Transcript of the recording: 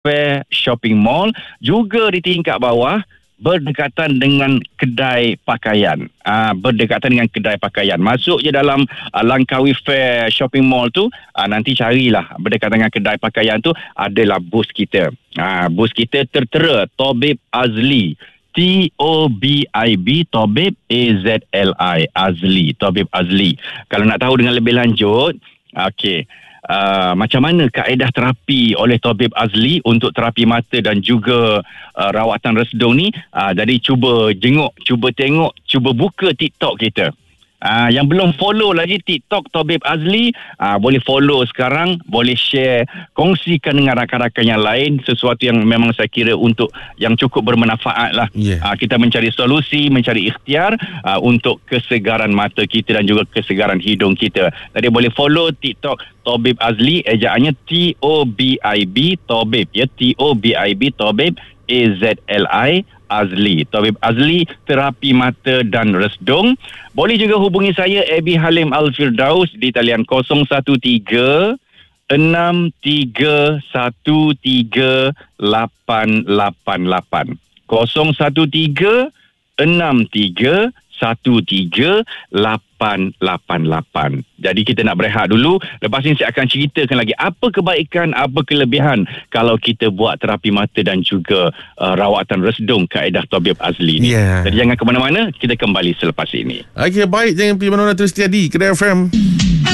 Fair Shopping Mall, juga di tingkat bawah berdekatan dengan kedai pakaian. Berdekatan dengan kedai pakaian. Masuk je dalam Langkawi Fair Shopping Mall tu, nanti carilah berdekatan dengan kedai pakaian tu, adalah booth kita. Booth kita tertera Tabib Azli. TOBIB, Tabib AZLI, Azli, Tabib Azli. Kalau nak tahu dengan lebih lanjut, okey, macam mana kaedah terapi oleh Tabib Azli untuk terapi mata dan juga rawatan resdung ni, jadi cuba tengok, cuba buka TikTok kita. Yang belum follow lagi TikTok Tabib Azli, boleh follow sekarang, boleh share, kongsikan dengan rakan-rakan yang lain, sesuatu yang memang saya kira untuk yang cukup bermanfaat lah. Kita mencari solusi, mencari ikhtiar untuk kesegaran mata kita dan juga kesegaran hidung kita. Jadi boleh follow TikTok Tabib Azli, ejaannya TOBIB, Tabib ya, TOBIB, Tabib AZLI, Azli, Tabib Azli, terapi mata dan resdung. Boleh juga hubungi saya, Abi Halim Al-Firdaus, di talian 013 6313888, 013 6313888. Jadi kita nak berehat dulu. Lepas ni saya akan ceritakan lagi apa kebaikan, apa kelebihan kalau kita buat terapi mata dan juga rawatan resdung kaedah Tabib Azli ni. Jadi jangan ke mana-mana, kita kembali selepas ini. Okey, baik, jangan pergi mana-mana, terus setia di Kedai FM.